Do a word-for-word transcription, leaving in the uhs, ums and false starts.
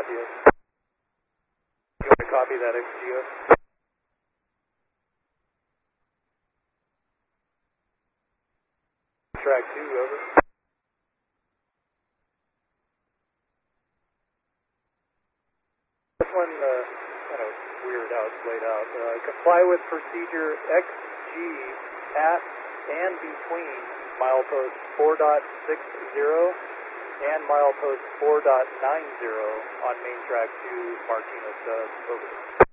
S. You want to copy that X G S? Track two, over. This one, uh, kind of weird how it's laid out. Uh, comply with procedure X G at and between milepost four point six zero and milepost four point nine zero on main track two, Martinez, uh, over.